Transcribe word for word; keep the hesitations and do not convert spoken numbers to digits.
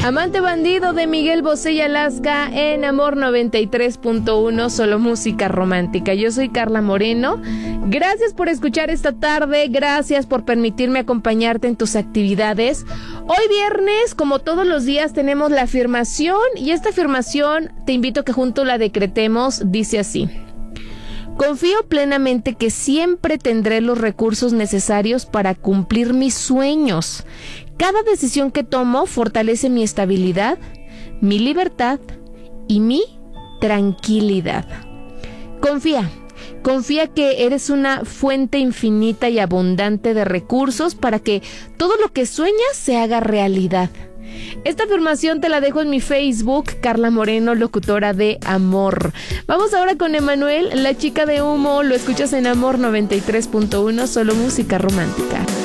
Amante bandido de Miguel Bosé y Alaska en Amor noventa y tres punto uno, solo música romántica. Yo soy Carla Moreno. Gracias por escuchar esta tarde, gracias por permitirme acompañarte en tus actividades. Hoy viernes, como todos los días, tenemos la afirmación y esta afirmación te invito a que juntos la decretemos. Dice así: confío plenamente que siempre tendré los recursos necesarios para cumplir mis sueños. Cada decisión que tomo fortalece mi estabilidad, mi libertad y mi tranquilidad. Confía, confía que eres una fuente infinita y abundante de recursos para que todo lo que sueñas se haga realidad. Esta afirmación te la dejo en mi Facebook, Carla Moreno, locutora de amor. Vamos ahora con Emanuel, la chica de humo. Lo escuchas en Amor noventa y tres punto uno, solo música romántica.